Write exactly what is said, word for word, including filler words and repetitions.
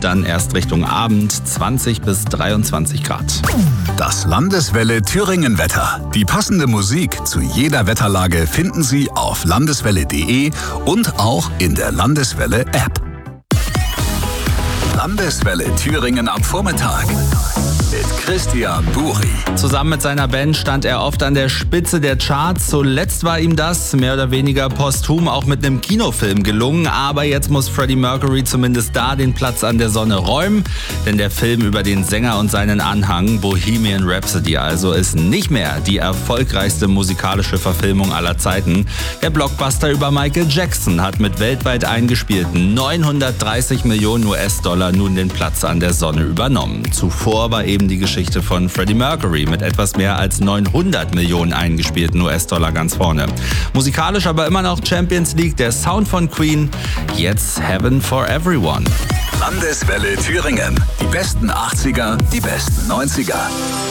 dann erst Richtung Abend zwanzig bis dreiundzwanzig Grad. Das Landeswelle Thüringen Wetter. Die passende Musik zu jeder Wetterlage finden Sie auf landeswelle punkt de und auch in der Landeswelle App. Landeswelle Thüringen am Vormittag mit Christian Buri. Zusammen mit seiner Band stand er oft an der Spitze der Charts. Zuletzt war ihm das mehr oder weniger posthum auch mit einem Kinofilm gelungen. Aber jetzt muss Freddie Mercury zumindest da den Platz an der Sonne räumen. Denn der Film über den Sänger und seinen Anhang, Bohemian Rhapsody also, ist nicht mehr die erfolgreichste musikalische Verfilmung aller Zeiten. Der Blockbuster über Michael Jackson hat mit weltweit eingespielten neunhundertdreißig Millionen U S-Dollar nun den Platz an der Sonne übernommen. Zuvor war eben die Geschichte von Freddie Mercury mit etwas mehr als neunhundert Millionen eingespielten U S-Dollar ganz vorne. Musikalisch aber immer noch Champions League, der Sound von Queen, jetzt Heaven for Everyone. Landeswelle Thüringen. Die besten achtziger, die besten neunziger.